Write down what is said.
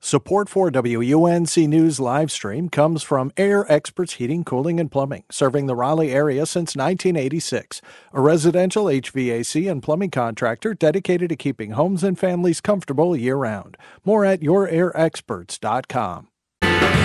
Support for WUNC News live stream comes from Air Experts Heating, Cooling, and Plumbing, serving the Raleigh area since 1986. A residential HVAC and plumbing contractor dedicated to keeping homes and families comfortable year-round. More at yourairexperts.com.